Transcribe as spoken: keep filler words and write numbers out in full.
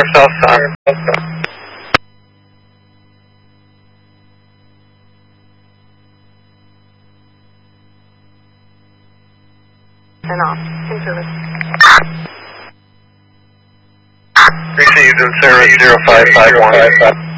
South side. And off. In service. Received in Sarah zero five five one.